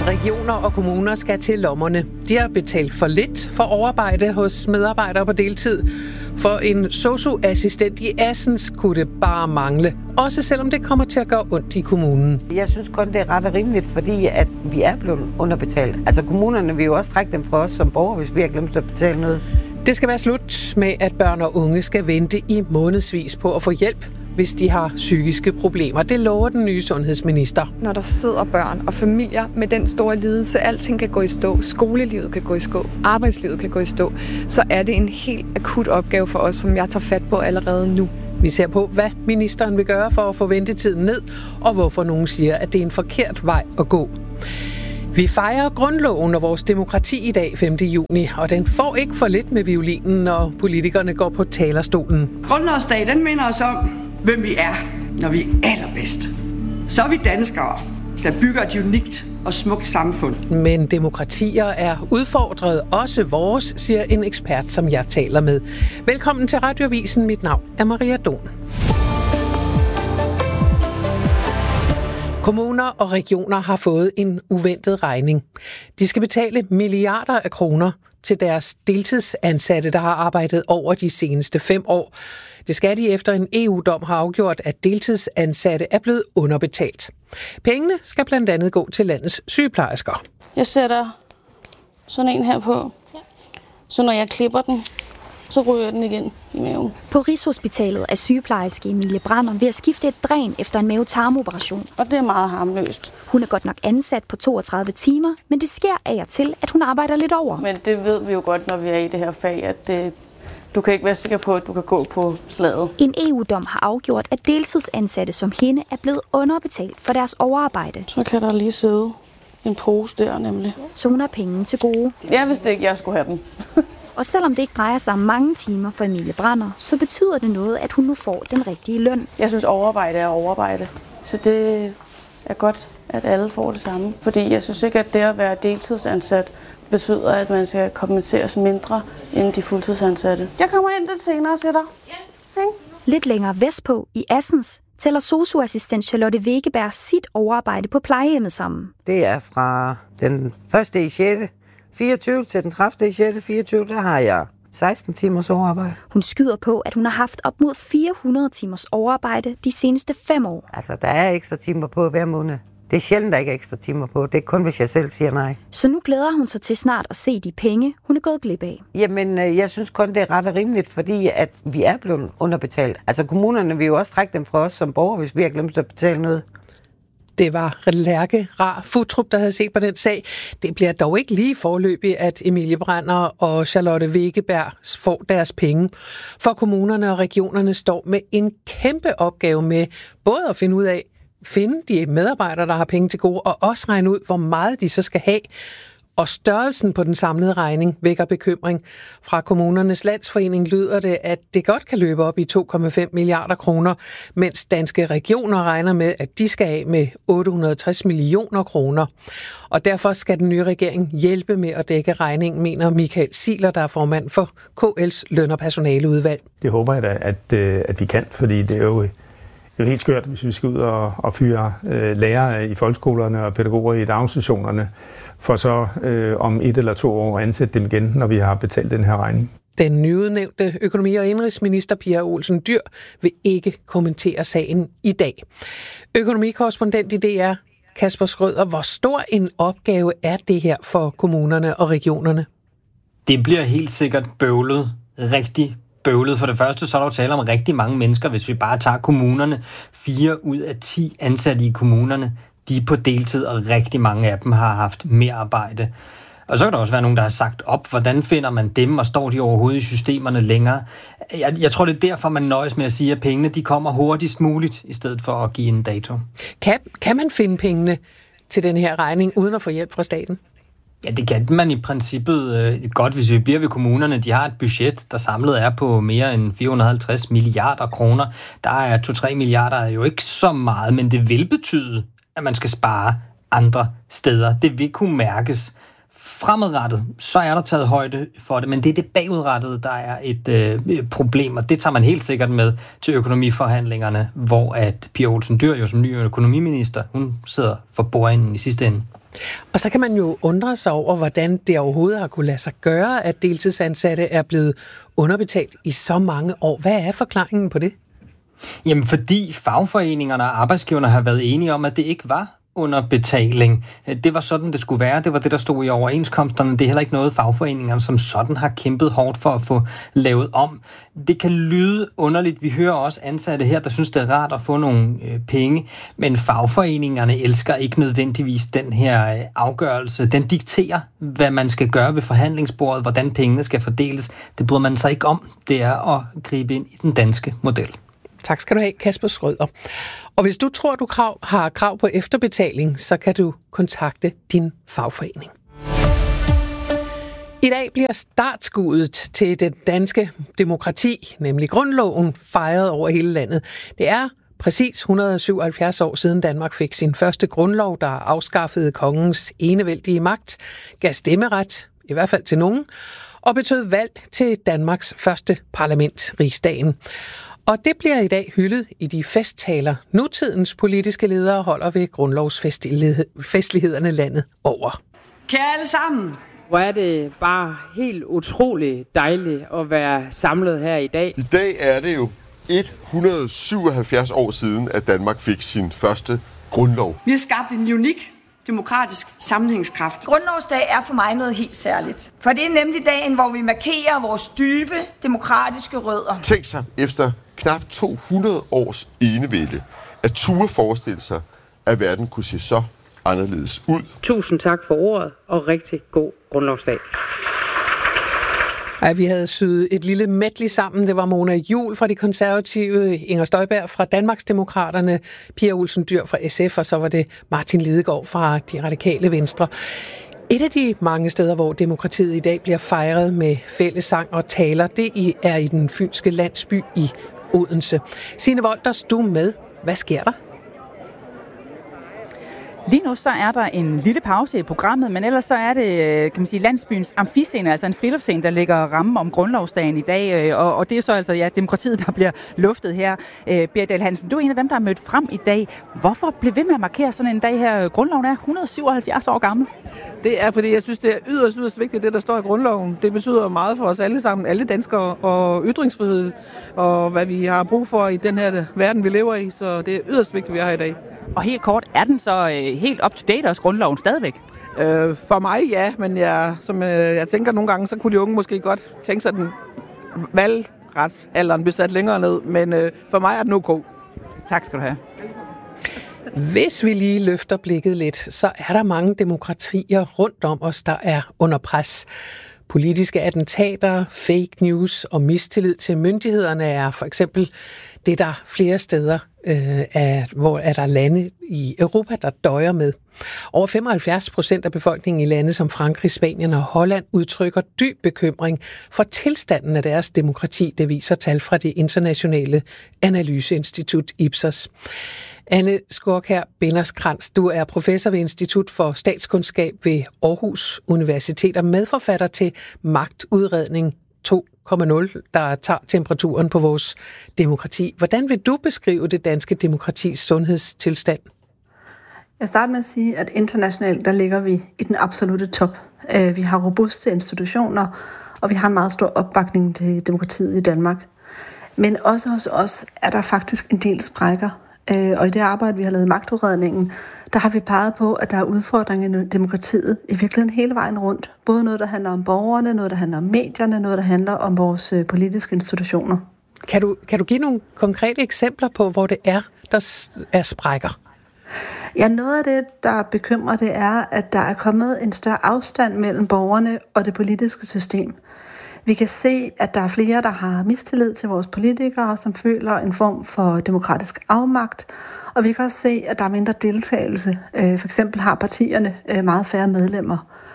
Regioner og kommuner skal til lommerne. De har betalt for lidt for overarbejde hos medarbejdere på deltid. For en sosu-assistent i Assens kunne det bare mangle. Også selvom det kommer til at gøre ondt i kommunen. Jeg synes kun, det er ret og rimeligt, fordi at vi er blevet underbetalt. Altså kommunerne vil jo også trække dem fra os som borgere, hvis vi har glemt at betale noget. Det skal være slut med, at børn og unge skal vente i månedsvis på at få hjælp, hvis de har psykiske problemer. Det lover den nye sundhedsminister. Når der sidder børn og familier med den store lidelse, alting kan gå i stå, skolelivet kan gå i stå, arbejdslivet kan gå i stå, så er det en helt akut opgave for os, som jeg tager fat på allerede nu. Vi ser på, hvad ministeren vil gøre for at få ventetiden ned, og hvorfor nogen siger, at det er en forkert vej at gå. Vi fejrer grundloven og vores demokrati i dag, 5. juni, og den får ikke for lidt med violinen, når politikerne går på talerstolen. Grundlovsdag, den minder os om, hvem vi er, når vi er allerbedst. Så er vi danskere, der bygger et unikt og smukt samfund. Men demokratier er udfordret, også vores, siger en ekspert, som jeg taler med. Velkommen til Radioavisen. Mit navn er Maria Don. Kommuner og regioner har fået en uventet regning. De skal betale milliarder af kroner til deres deltidsansatte, der har arbejdet over de seneste 5 år. Det skal de efter en EU-dom har afgjort, at deltidsansatte er blevet underbetalt. Pengene skal blandt andet gå til landets sygeplejersker. Jeg sætter sådan en her på, så når jeg klipper den, så ryger den igen i maven. På Rigshospitalet er sygeplejerske Emilie Brander ved at skifte et dræn efter en mave-tarm-operation. Og det er meget harmløst. Hun er godt nok ansat på 32 timer, men det sker af og til, at hun arbejder lidt over. Men det ved vi jo godt, når vi er i det her fag, at du kan ikke være sikker på, at du kan gå på slaget. En EU-dom har afgjort, at deltidsansatte som hende er blevet underbetalt for deres overarbejde. Så kan der lige sidde en pose der nemlig. Så hun har penge til gode. Jeg vidste ikke, jeg skulle have den. Og selvom det ikke drejer sig om mange timer for Emilie Brander, så betyder det noget, at hun nu får den rigtige løn. Jeg synes, overarbejde er overarbejde. Så det er godt, at alle får det samme. Fordi jeg synes ikke, at det at være deltidsansat betyder, at man skal kompenseres mindre end de fuldtidsansatte. Jeg kommer ind lidt senere til dig. Ja. Lidt længere vestpå i Assens tæller sosu-assistent Charlotte Wegeberg sit overarbejde på plejehjemmet sammen. Det er fra den 1. i 6. 24 til den 30. i 6. 24, der har jeg 16 timers overarbejde. Hun skyder på, at hun har haft op mod 400 timers overarbejde de seneste 5 år. Altså, der er ekstra timer på hver måned. Det er sjældent, der ikke er ekstra timer på. Det er kun, hvis jeg selv siger nej. Så nu glæder hun sig til snart at se de penge, hun er gået glip af. Jamen, jeg synes kun, det er ret og rimeligt, fordi at vi er blevet underbetalt. Altså, kommunerne vil jo også trække dem fra os som borgere, hvis vi har glemt at betale noget. Det var Lærke Rar Futtrup, der havde set på den sag. Det bliver dog ikke lige foreløbig, at Emilie Brander og Charlotte Wegeberg får deres penge. For kommunerne og regionerne står med en kæmpe opgave med både at finde ud af, finde de medarbejdere, der har penge til gode, og også regne ud, hvor meget de så skal have. Og størrelsen på den samlede regning vækker bekymring. Fra Kommunernes Landsforening lyder det, at det godt kan løbe op i 2,5 milliarder kroner, mens Danske Regioner regner med, at de skal af med 860 millioner kroner. Og derfor skal den nye regering hjælpe med at dække regningen, mener Michael Siler, der er formand for KL's løn- og personaleudvalg. Det håber jeg da, at vi kan, fordi det er jo helt skørt, hvis vi skal ud og fyre lærere i folkeskolerne og pædagoger i daginstitutionerne, for så om 1 eller 2 år ansætte dem igen, når vi har betalt den her regning. Den nyudnævnte økonomi- og indenrigsminister Pia Olsen Dyhr vil ikke kommentere sagen i dag. Økonomikorrespondent i DR, Kasper Schrøder, hvor stor en opgave er det her for kommunerne og regionerne? Det bliver helt sikkert bøvlet, rigtig bøvlet. For det første, så er der jo tale om rigtig mange mennesker, hvis vi bare tager kommunerne. 4 ud af 10 ansatte i kommunerne, de er på deltid, og rigtig mange af dem har haft mere arbejde. Og så kan der også være nogen, der har sagt op, hvordan finder man dem, og står de overhovedet i systemerne længere? Jeg tror, det er derfor, man nøjes med at sige, at pengene de kommer hurtigst muligt, i stedet for at give en dato. Kan man finde pengene til den her regning, uden at få hjælp fra staten? Ja, det kan man i princippet godt, hvis vi bliver ved kommunerne. De har et budget, der samlet er på mere end 450 milliarder kroner. Der er 2-3 milliarder jo ikke så meget, men det vil betyde, at man skal spare andre steder. Det vil kunne mærkes fremadrettet, så er der taget højde for det, men det er det bagudrettede, der er et problem, og det tager man helt sikkert med til økonomiforhandlingerne, hvor at Pia Olsen Dyhr jo som ny økonomiminister, hun sidder for bordenden i sidste ende. Og så kan man jo undre sig over, hvordan det overhovedet har kunne lade sig gøre, at deltidsansatte er blevet underbetalt i så mange år. Hvad er forklaringen på det? Jamen, fordi fagforeningerne og arbejdsgiverne har været enige om, at det ikke var underbetaling. Det var sådan, det skulle være. Det var det, der stod i overenskomsterne. Det er heller ikke noget, fagforeningerne som sådan har kæmpet hårdt for at få lavet om. Det kan lyde underligt. Vi hører også ansatte her, der synes, det er rart at få nogle penge, men fagforeningerne elsker ikke nødvendigvis den her afgørelse. Den dikterer, hvad man skal gøre ved forhandlingsbordet, hvordan pengene skal fordeles. Det bryder man sig ikke om. Det er at gribe ind i den danske model. Tak skal du have, Kasper Schrøder. Og hvis du tror, du har krav på efterbetaling, så kan du kontakte din fagforening. I dag bliver startskuddet til det danske demokrati, nemlig grundloven, fejret over hele landet. Det er præcis 177 år siden Danmark fik sin første grundlov, der afskaffede kongens enevældige magt, gav stemmeret, i hvert fald til nogen, og betød valg til Danmarks første parlament, Rigsdagen. Og det bliver i dag hyldet i de festtaler, nutidens politiske ledere holder ved grundlovsfestlighederne landet over. Kære alle sammen. Hvor er det bare helt utroligt dejligt at være samlet her i dag. I dag er det jo 177 år siden, at Danmark fik sin første grundlov. Vi har skabt en unik demokratisk sammenhængskraft. Grundlovsdag er for mig noget helt særligt. For det er nemlig dagen, hvor vi markerer vores dybe demokratiske rødder. Tænk sig efter knap 200 års enevælde at turde forestille sig, at verden kunne se så anderledes ud. Tusind tak for ordet, og rigtig god grundlovsdag. Ej, vi havde syet et lille medley sammen. Det var Mona Juul fra De Konservative, Inger Støjberg fra Danmarksdemokraterne, Pia Olsen Dyhr fra SF, og så var det Martin Lidegaard fra De Radikale Venstre. Et af de mange steder, hvor demokratiet i dag bliver fejret med fællessang og taler, det er i den fynske landsby i Odense. Signe Wolters, du er med. Hvad sker der? Lige nu så er der en lille pause i programmet, men ellers så er det, kan man sige, landsbyens amfiscene, altså en friluftsscene, der ligger ramme om grundlovsdagen i dag, og det er så altså demokratiet, der bliver luftet her. Berit Dahl Hansen, du er en af dem, der er mødt frem i dag. Hvorfor blev ved med at markere sådan en dag her? Grundloven er 177 år gammel. Det er, fordi jeg synes, det er yderst vigtigt, det der står i grundloven. Det betyder meget for os alle sammen, alle danskere, og ytringsfrihed, og hvad vi har brug for i den her verden, vi lever i. Så det er yderst vigtigt, vi har i dag. Og helt kort, er den så helt up-to-date også, grundloven stadigvæk? For mig ja, men jeg tænker nogle gange, så kunne de unge måske godt tænke sig, at den valgretsalderen blev sat længere ned, men for mig er den ok. Tak skal du have. Hvis vi lige løfter blikket lidt, så er der mange demokratier rundt om os, der er under pres. Politiske attentater, fake news og mistillid til myndighederne er for eksempel det, der flere steder, hvor er der lande i Europa, der døjer med. Over 75% af befolkningen i lande som Frankrig, Spanien og Holland udtrykker dyb bekymring for tilstanden af deres demokrati, det viser tal fra det internationale analyseinstitut Ipsos. Anne Skorkær Binderskrantz, du er professor ved Institut for Statskundskab ved Aarhus Universitet og medforfatter til Magtudredning 2.0, der tager temperaturen på vores demokrati. Hvordan vil du beskrive det danske demokratis sundhedstilstand? Jeg starter med at sige, at internationalt der ligger vi i den absolute top. Vi har robuste institutioner, og vi har en meget stor opbakning til demokratiet i Danmark. Men også hos os er der faktisk en del sprækker. Og i det arbejde, vi har lavet i Magtudredningen, der har vi peget på, at der er udfordringer i demokratiet i virkeligheden hele vejen rundt. Både noget, der handler om borgerne, noget, der handler om medierne, noget, der handler om vores politiske institutioner. Kan du give nogle konkrete eksempler på, hvor det er, der er sprækker? Ja, noget af det, der bekymrer, det er, at der er kommet en større afstand mellem borgerne og det politiske system. Vi kan se, at der er flere, der har mistillid til vores politikere, som føler en form for demokratisk afmagt. Og vi kan også se, at der er mindre deltagelse. For eksempel har partierne meget færre medlemmer.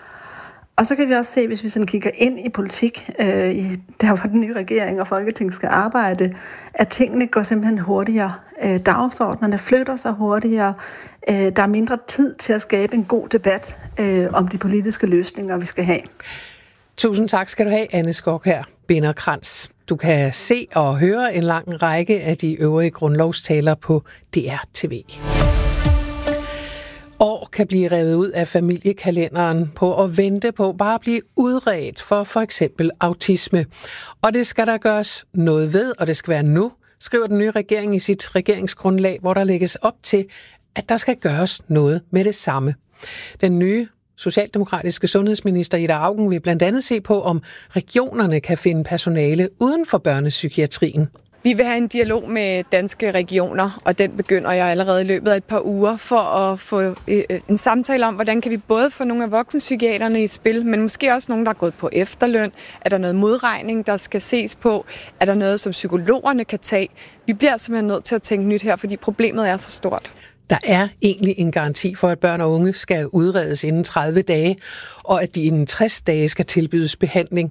Og så kan vi også se, hvis vi sådan kigger ind i politik, der hvor den nye regering og Folketing skal arbejde, at tingene går simpelthen hurtigere. Dagsordnerne flytter sig hurtigere. Der er mindre tid til at skabe en god debat om de politiske løsninger, vi skal have. Tusind tak skal du have, Anne Skorkær Binderskrantz. Du kan se og høre en lang række af de øvrige grundlovstaler på DR TV. År kan blive revet ud af familiekalenderen på at vente på bare at blive udredt for eksempel autisme. Og det skal der gøres noget ved, og det skal være nu, skriver den nye regering i sit regeringsgrundlag, hvor der lægges op til, at der skal gøres noget med det samme. Den nye socialdemokratiske sundhedsminister Ida Auken vil blandt andet se på, om regionerne kan finde personale uden for børnepsykiatrien. Vi vil have en dialog med danske regioner, og den begynder jeg allerede i løbet af et par uger, for at få en samtale om, hvordan kan vi både få nogle af voksenpsykiaterne i spil, men måske også nogle, der er gået på efterløn. Er der noget modregning, der skal ses på? Er der noget, som psykologerne kan tage? Vi bliver simpelthen nødt til at tænke nyt her, fordi problemet er så stort. Der er egentlig en garanti for, at børn og unge skal udredes inden 30 dage, og at de inden 60 dage skal tilbydes behandling.